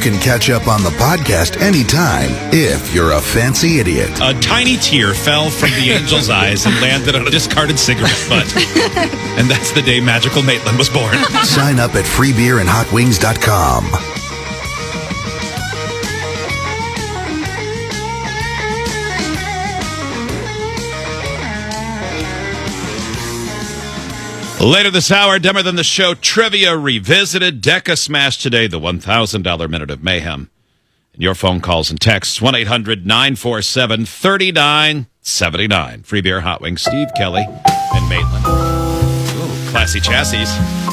can catch up on the podcast anytime if you're a fancy idiot. A tiny tear fell from the angel's eyes and landed on a discarded cigarette butt. And that's the day Magical Maitland was born. Sign up at freebeerandhotwings.com. Later this hour, Dumber Than the Show Trivia Revisited. Decca smashed today the $1,000 Minute of Mayhem. And your phone calls and texts, 1-800-947-3979. Free Beer, Hot Wings, Steve Kelly, and Maitland. Ooh, classy chassis.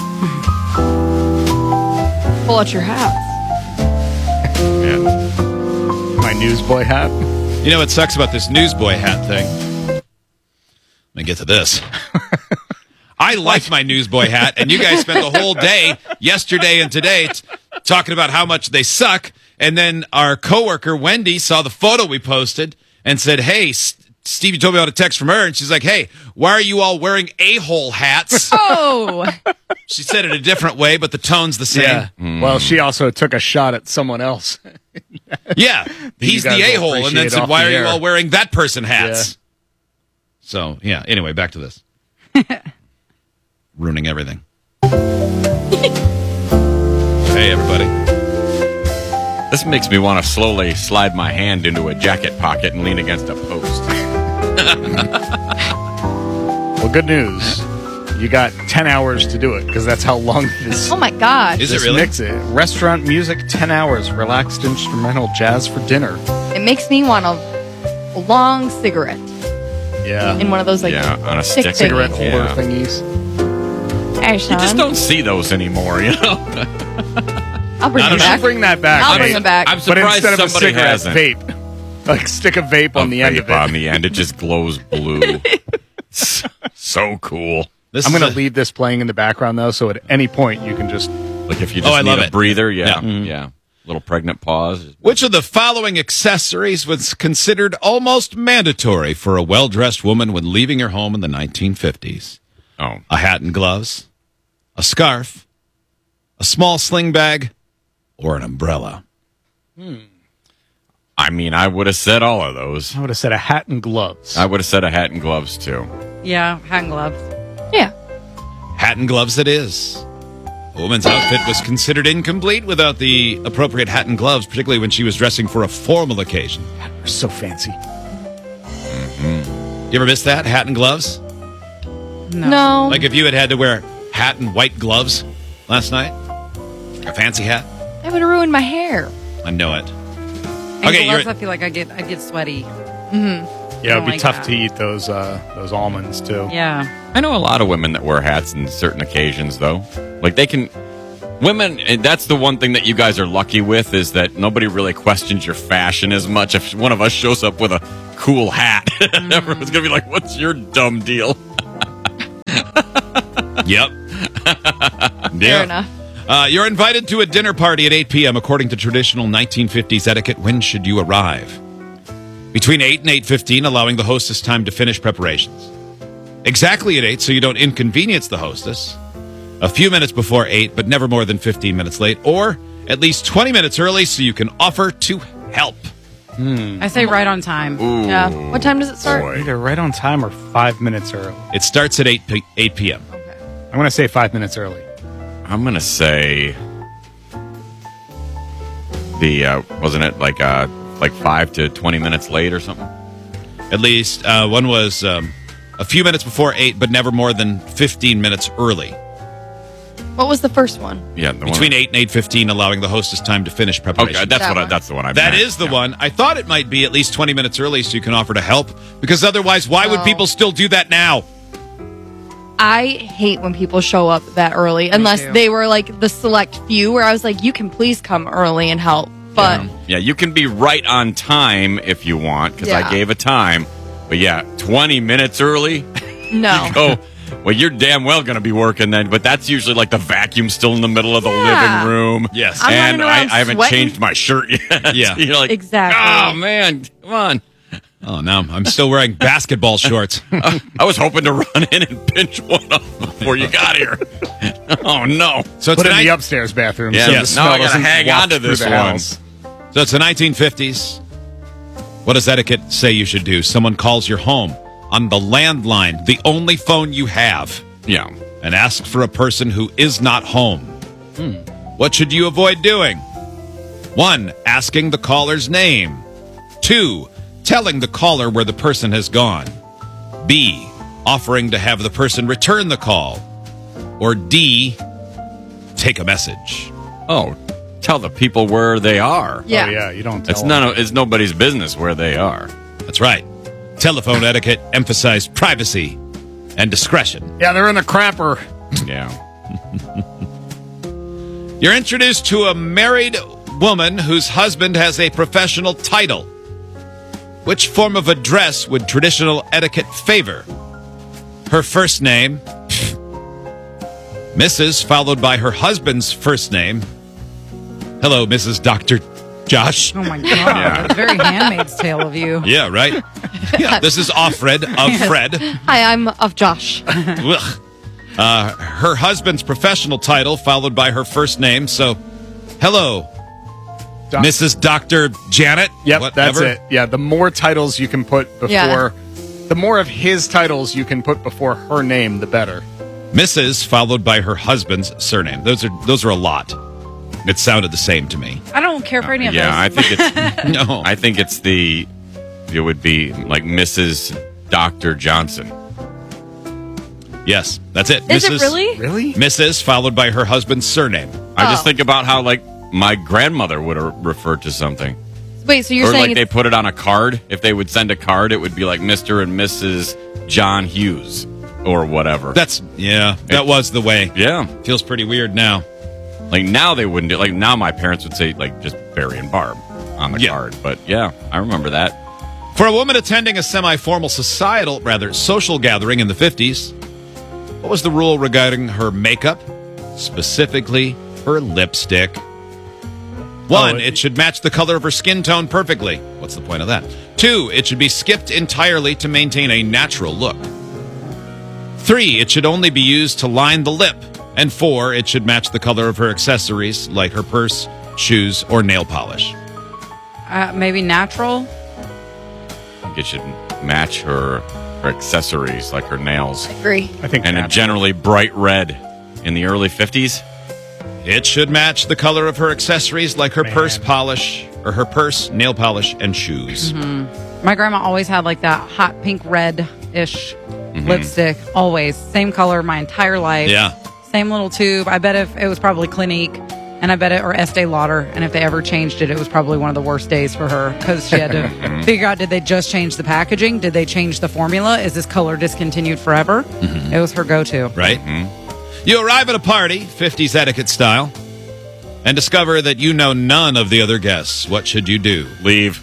Pull out your hats. Man. My newsboy hat. You know what sucks about this newsboy hat thing? Let me get to this. I like my newsboy hat, and you guys spent the whole day, yesterday and today, talking about how much they suck. And then our coworker, Wendy, saw the photo we posted and said, hey, Stevie told me about a text from her. And she's like, hey, why are you all wearing a-hole hats? Oh! She said it a different way, but the tone's the same. Yeah. Well, she also took a shot at someone else. Yeah. He's the a-hole, and then said, why are you all wearing that person hats? Yeah. So, yeah. Anyway, back to this. Ruining everything. Hey, everybody. This makes me want to slowly slide my hand into a jacket pocket and lean against a post. Well, good news. You got 10 hours to do it, because that's how long this Oh, my gosh. Is it really? mix it. Restaurant music, 10 hours. Relaxed instrumental jazz for dinner. It makes me want a long cigarette Yeah. in one of those, like, on a stick stick Cigarette thingies. holder Yeah. thingies. Hey, You Sean. just don't see those anymore, you know? I'll bring I it don't know. back. Bring that back. I'll mate. bring it back. I'm But surprised instead of a somebody cigarette, hasn't. vape. Like, stick a vape on the end of it. On the end, it just glows blue. So cool. This I'm is going to a- leave this playing in the background, though, so at any point you can just... Like if you Oh, just I need love a it. breather, Yeah. yeah. Little pregnant pause. Which of the following accessories was considered almost mandatory for a well-dressed woman when leaving her home in the 1950s? Oh. A hat and gloves, a scarf, a small sling bag, or an umbrella? I mean, I would have said all of those. I would have said a hat and gloves. I would have said a hat and gloves, too. Yeah, hand gloves. Yeah. Hat and gloves it is. A woman's outfit was considered incomplete without the appropriate hat and gloves, particularly when she was dressing for a formal occasion. They're so fancy. You ever miss that? Hat and gloves? No. Like if you had to wear hat and white gloves last night? A fancy hat? That would have ruined my hair. I know it. And Okay, gloves, you're- I feel like I get sweaty. Yeah, it'd be like tough that. to eat those almonds, too. Yeah. I know a lot of women that wear hats in certain occasions, though. Like they can, women, and that's the one thing that you guys are lucky with is that nobody really questions your fashion as much. If one of us shows up with a cool hat, everyone's gonna be like, "What's your dumb deal?" Yep. Fair enough. You're invited to a dinner party at 8 p.m. according to traditional 1950s etiquette. When should you arrive? Between 8 and 8:15, allowing the hostess time to finish preparations. Exactly at 8, so you don't inconvenience the hostess. A few minutes before 8, but never more than 15 minutes late. Or at least 20 minutes early so you can offer to help. I say right on time. Ooh, Yeah. What time does it start? boy. Either right on time or 5 minutes early. It starts at 8 p.m. I'm going to say 5 minutes early. I'm gonna say wasn't it like 5 to 20 minutes late or something? At least one was a few minutes before 8, but never more than 15 minutes early. What was the first one? Yeah, Between 8 and 8:15, allowing the hostess time to finish preparation. Okay, that's the one. That is the one. I thought it might be at least 20 minutes early so you can offer to help, because otherwise, why would Oh. people still do that now? I hate when people show up that early, unless too. they were like the select few where I was like, you can please come early and help. But Yeah, you can be right on time if you want, because I Yeah. gave a time. But yeah, 20 minutes early. no. Oh, well, you're damn well going to be working then. But that's usually like the vacuum still in the middle of the Yeah. living room. Yes. I'm and running around I haven't sweating. changed my shirt yet. Yeah. You're like, Exactly. oh, man, come on. Oh, no. I'm still wearing basketball shorts. I was hoping to run in and pinch one up before you got here. Oh, no. So Put it in tonight, the upstairs bathroom. Yeah, so now the smell I gotta doesn't hang waft on to through this the one. house. so it's the 1950s. What does etiquette say you should do? Someone calls your home on the landline, the only phone you have, Yeah. and asks for a person who is not home. What should you avoid doing? 1, asking the caller's name. 2, telling the caller where the person has gone. B, offering to have the person return the call. Or D, take a message. Oh, tell the people where they are. Yeah. Oh, yeah, you don't tell It's nobody's business where they are. That's right. Telephone etiquette emphasized privacy and discretion. Yeah, they're in the crapper. Yeah. You're introduced to a married woman whose husband has a professional title. Which form of address would traditional etiquette favor? Her first name, Mrs., followed by her husband's first name. Hello, Mrs. Dr. Josh. Oh my God. Very Handmaid's Tale of you. Yeah, right? Yeah, this is Offred of Fred. Hi, I'm of Josh. Ugh. Her husband's professional title, followed by her first name. So, hello, Mrs. Dr. Janet. Yep, whatever. that's it. Yeah, the more titles you can put before, Yeah. the more of his titles you can put before her name, the better. Mrs. followed by her husband's surname. Those are a lot. It sounded the same to me. I don't care for any of Yeah, I this. think it's No. I think it would be like Mrs. Dr. Johnson. Yes, that's it. Is it really? Really? Mrs. followed by her husband's surname. I just Oh. think about how like my grandmother would have referred to something. Wait, so you're Or saying like they it's, put it on a card. If they would send a card, it would be like Mr. and Mrs. John Hughes or whatever. That was the way. Yeah. Feels pretty weird now. Like now they wouldn't do like now my parents would say like just Barry and Barb on the Yeah. card. But yeah, I remember that. For a woman attending a semi-formal social gathering in the 50s, what was the rule regarding her makeup, specifically her lipstick? 1, it should match the color of her skin tone perfectly. What's the point of that? 2, it should be skipped entirely to maintain a natural look. 3, it should only be used to line the lip. And 4, it should match the color of her accessories, like her purse, shoes, or nail polish. Maybe natural. I think it should match her accessories like her nails. agree. I think And a natural. generally bright red in the early 50s. It should match the color of her accessories, like her purse polish, or her purse, nail polish, and shoes. My grandma always had like that hot pink red-ish lipstick. Always. Same color my entire life. Yeah. Same little tube. I bet if it was probably Clinique, and I bet it, or Estee Lauder, and if they ever changed it, it was probably one of the worst days for her because she had to figure out, did they just change the packaging? Did they change the formula? Is this color discontinued forever? It was her go-to. Right? You arrive at a party, 50s etiquette style, and discover that you know none of the other guests. What should you do? Leave.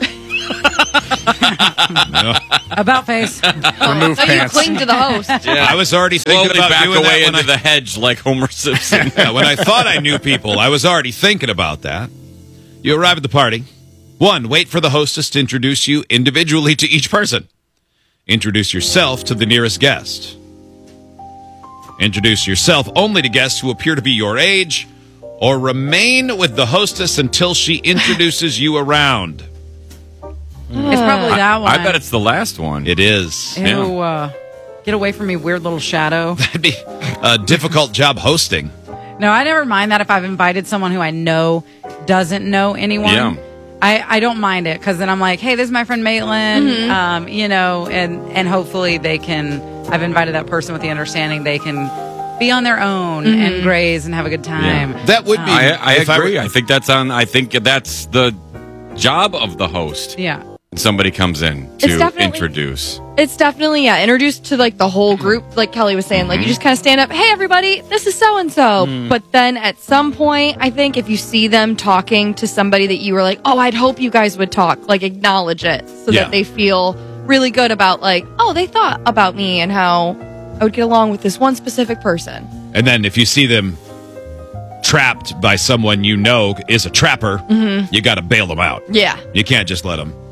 About face. Remove So you pants. cling to the host. I was already thinking Slowly about back doing away that when into the hedge like Homer Simpson. when I thought I knew people. I was already thinking about that. You arrive at the party. 1, wait for the hostess to introduce you individually to each person. Introduce yourself to the nearest guest. Introduce yourself only to guests who appear to be your age, or remain with the hostess until she introduces you around. It's probably that one. I bet it's the last one. It is. Ew, get away from me, weird little shadow. That'd be a difficult job hosting. No, I never mind that if I've invited someone who I know doesn't know anyone. Yeah. I don't mind it because then I'm like, hey, this is my friend Maitland, and hopefully they can, I've invited that person with the understanding they can be on their own and graze and have a good time. That would be. I if agree. were- I think that's the job of the host. Yeah. Somebody comes in It's to definitely- introduce. It's definitely, introduced to like the whole group, like Kelly was saying. Like you just kind of stand up, hey everybody, this is so and so. But then at some point, I think if you see them talking to somebody that you were like, oh, I'd hope you guys would talk, like acknowledge it so Yeah. that they feel really good about like, oh, they thought about me and how I would get along with this one specific person. And then if you see them trapped by someone you know is a trapper, you got to bail them out. Yeah. You can't just let them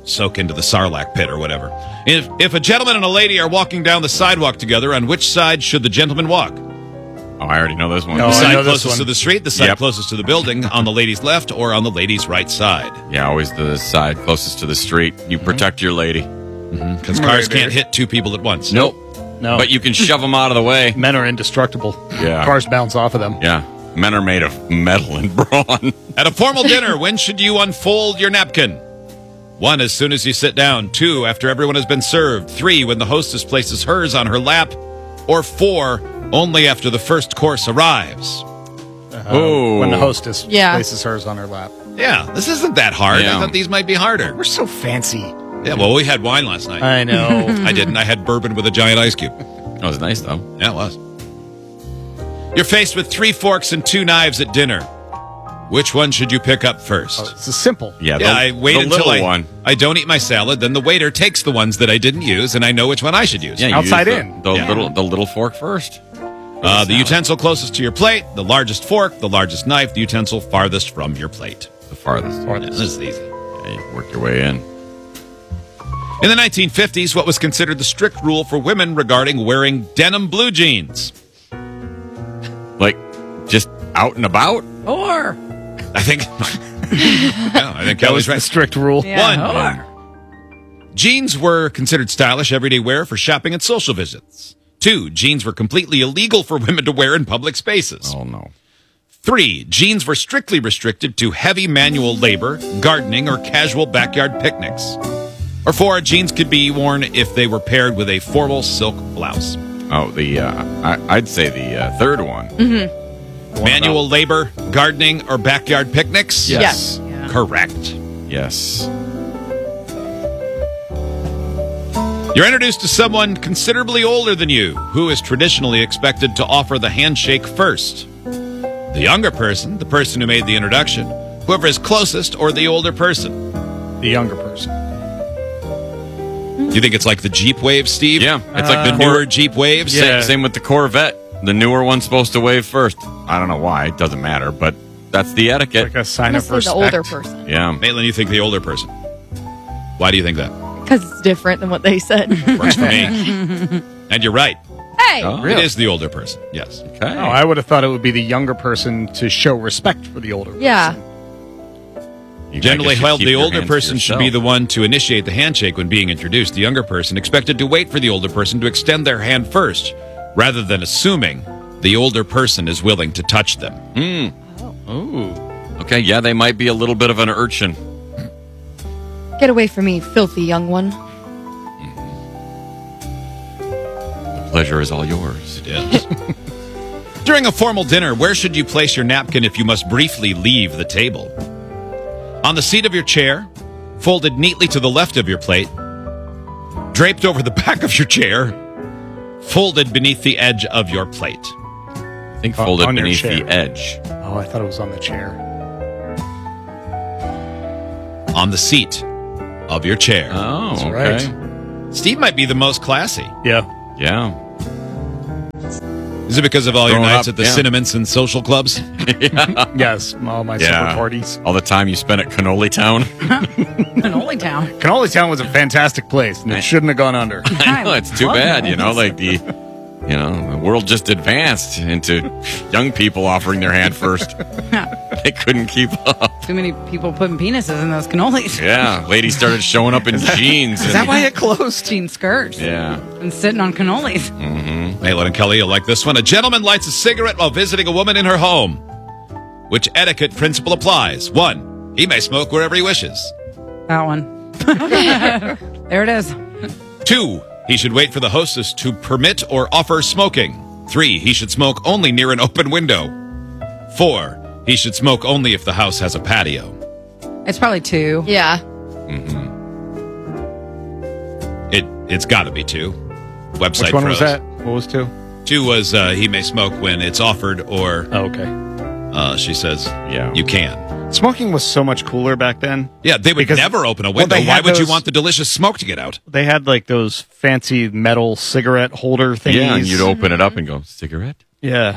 soak into the Sarlacc pit or whatever. If a gentleman and a lady are walking down the sidewalk together, on which side should the gentleman walk? Oh, I already know this one. No, The I side know this closest one. to the street, the side Yep. closest to the building, on the lady's left or on the lady's right side. Yeah, always the side closest to the street. You protect your lady. Because cars can't hit two people at once. Nope. No. But you can shove them out of the way. Men are indestructible. Yeah. Cars bounce off of them. Yeah. Men are made of metal and brawn. At a formal dinner, when should you unfold your napkin? 1, as soon as you sit down. 2, after everyone has been served. 3, when the hostess places hers on her lap. Or 4, only after the first course arrives. Oh. When the hostess Yeah. places hers on her lap. Yeah, this isn't that hard. Yeah. I thought these might be harder. We're so fancy. Yeah, well, we had wine last night. I know. I didn't. I had bourbon with a giant ice cube. That was nice, though. Yeah, it was. You're faced with 3 forks and 2 knives at dinner. Which one should you pick up first? It's a simple. Yeah, Yeah, I wait the until little one. I don't eat my salad. Then the waiter takes the ones that I didn't use, and I know which one I should use. Yeah, you Outside use in. The Yeah. little fork first. The utensil closest to your plate, the largest fork, the largest knife, the utensil farthest from your plate. The farthest. Yeah, this is easy. Yeah, you work your way in. In the 1950s, what was considered the strict rule for women regarding wearing denim blue jeans? Like, just out and about? Or I think. Yeah, I think That Kelly's was the right. strict rule. One. Jeans were considered stylish everyday wear for shopping and social visits. 2, jeans were completely illegal for women to wear in public spaces. Oh, no. 3, jeans were strictly restricted to heavy manual labor, gardening, or casual backyard picnics. Or 4, jeans could be worn if they were paired with a formal silk blouse. Oh, I'd say the third one. Manual labor, gardening, or backyard picnics? Yes. Yeah. Correct. Yes. You're introduced to someone considerably older than you, who is traditionally expected to offer the handshake first. The younger person, the person who made the introduction, whoever is closest, or the older person. The younger person. Do you think it's like the Jeep Wave, Steve? Yeah, it's like the Newer newer. Jeep Waves? Yeah. Same with the Corvette. The newer one's supposed to wave first. I don't know why. It doesn't matter, but that's the etiquette. Like a sign I'm of gonna say the respect. older person Yeah. Maitland, you think the older person. Why do you think that? because it's different than what they said. Works for me. And you're right. Hey, Oh. It is the older person. Yes. Okay. Oh, I would have thought it would be the younger person to show respect for the older yeah. person. You Generally guys should held, keep the your older hands to person should be yourself. the one to initiate the handshake when being introduced. The younger person expected to wait for the older person to extend their hand first, rather than assuming the older person is willing to touch them. Ooh. Okay, yeah, they might be a little bit of an urchin. Get away from me, filthy young one. The pleasure is all yours. Yes. During a formal dinner, where should you place your napkin if you must briefly leave the table? On the seat of your chair, folded neatly to the left of your plate, draped over the back of your chair, folded beneath the edge of your plate. I think folded on your beneath chair. the edge. Oh, I thought it was on the chair. On the seat of your chair. Oh, That's okay. right. Steve might be the most classy. Yeah. Yeah. Is it because of all your Growing nights up, at the yeah. Cinnamons and social clubs? Yes. All my Yeah. supper parties. All the time you spent at Cannoli Town. Cannoli Town. Cannoli Town was a fantastic place, and it shouldn't have gone under. I know, it's too love bad, cannolis. like the world just advanced into young people offering their hand first. They couldn't keep up. Too many people putting penises in those cannolis. Yeah, ladies started showing up in jeans. Is that why it closed? Jean skirts. Yeah. And sitting on cannolis. Maitland and Kelly, you'll like this one. A gentleman lights a cigarette while visiting a woman in her home. Which etiquette principle applies? 1, he may smoke wherever he wishes. That one. There it is. 2, he should wait for the hostess to permit or offer smoking. 3, he should smoke only near an open window. 4, he should smoke only if the house has a patio. It's probably 2. Yeah. It's got to be 2. Website Which one froze. was that? What was 2? 2 was he may smoke when it's offered, or Oh, okay. she says Yeah. you can. Smoking was so much cooler back then. Yeah, they would Because- never open a well, window. they Why had would you those- want the delicious smoke to get out? They had like those fancy metal cigarette holder thingies. Yeah, and you'd open it up and go, cigarette? Yeah.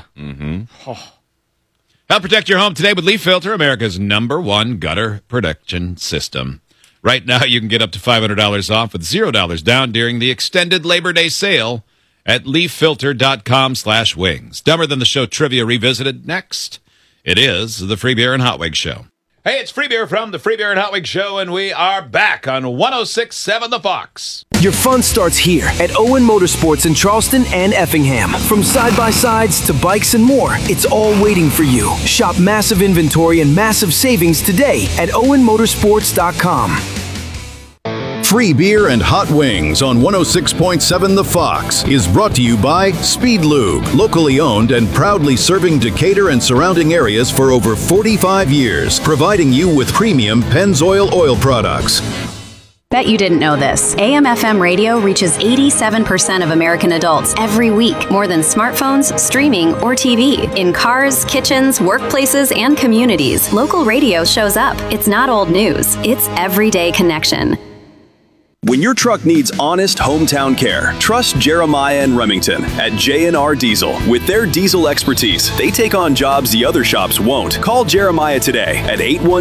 Help protect your home today with Leaf Filter, America's #1 gutter protection system. Right now, you can get up to $500 off with $0 down during the extended Labor Day sale at leaffilter.com/wings. Dumber Than the Show trivia revisited next. It is the Free Beer and Hot Wings Show. Hey, it's Free Beer from the Free Beer and Hot Wings Show, and we are back on 106.7 The Fox. Your fun starts here at Owen Motorsports in Charleston and Effingham. From side-by-sides to bikes and more, it's all waiting for you. Shop massive inventory and massive savings today at owenmotorsports.com. Free Beer and Hot Wings on 106.7 The Fox is brought to you by Speed Lube, locally owned and proudly serving Decatur and surrounding areas for over 45 years, providing you with premium Pennzoil oil products. Bet you didn't know this. AM/FM radio reaches 87% of American adults every week, more than smartphones, streaming, or TV. In cars, kitchens, workplaces, and communities, local radio shows up. It's not old news. It's everyday connection. When your truck needs honest hometown care, trust Jeremiah and Remington at J&R Diesel. With their diesel expertise, they take on jobs the other shops won't. Call Jeremiah today at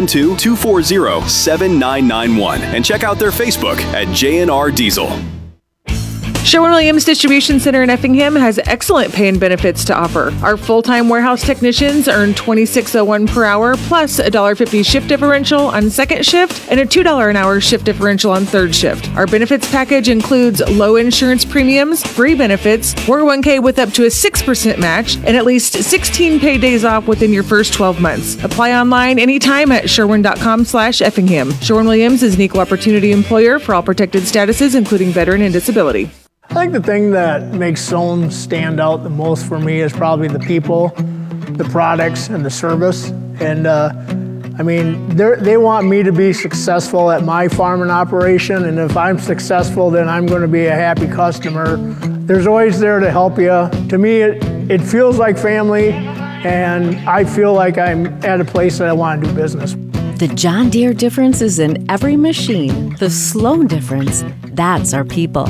812-240-7991 and check out their Facebook at J&R Diesel. Sherwin-Williams Distribution Center in Effingham has excellent pay and benefits to offer. Our full-time warehouse technicians earn $26.01 per hour plus a $1.50 shift differential on second shift and a $2 an hour shift differential on third shift. Our benefits package includes low insurance premiums, free benefits, 401k with up to a 6% match, and at least 16 paid days off within your first 12 months. Apply online anytime at sherwin.com/Effingham. Sherwin-Williams is an equal opportunity employer for all protected statuses, including veteran and disability. I think the thing that makes Sohn stand out the most for me is probably the people, the products, and the service. And they want me to be successful at my farming operation, and if I'm successful, then I'm going to be a happy customer. There's always there to help you. To me, it feels like family, and I feel like I'm at a place that I want to do business. The John Deere difference is in every machine. The Sloan difference, that's our people.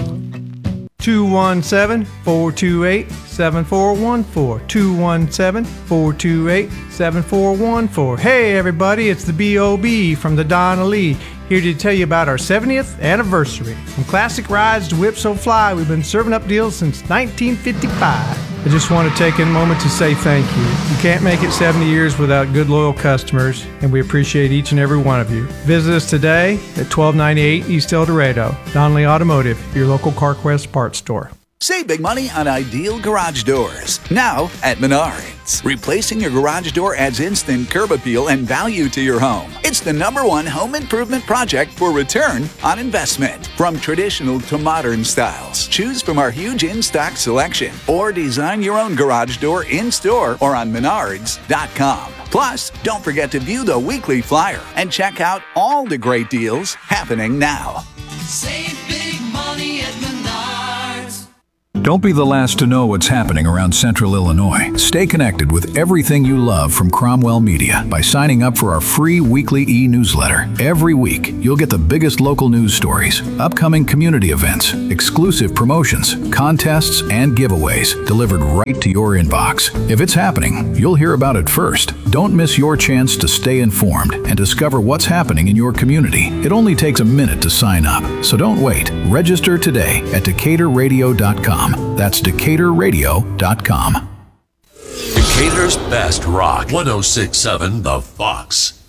217-428-7414. 217-428-7414. Hey everybody, it's the B.O.B. from the Donna Lee, here to tell you about our 70th anniversary. From classic rides to Whip So Fly, we've been serving up deals since 1955. I just want to take a moment to say thank you. You can't make it 70 years without good, loyal customers, and we appreciate each and every one of you. Visit us today at 1298 East El Dorado. Donnelly Automotive, your local CarQuest parts store. Save big money on ideal garage doors. Now at Menards. Replacing your garage door adds instant curb appeal and value to your home. It's the #1 home improvement project for return on investment. From traditional to modern styles, choose from our huge in-stock selection or design your own garage door in-store or on Menards.com. Plus, don't forget to view the weekly flyer and check out all the great deals happening now. Save big money at Menards. Don't be the last to know what's happening around Central Illinois. Stay connected with everything you love from Cromwell Media by signing up for our free weekly e-newsletter. Every week, you'll get the biggest local news stories, upcoming community events, exclusive promotions, contests, and giveaways delivered right to your inbox. If it's happening, you'll hear about it first. Don't miss your chance to stay informed and discover what's happening in your community. It only takes a minute to sign up, so don't wait. Register today at DecaturRadio.com. That's DecaturRadio.com. Decatur's best rock. 106.7 The Fox.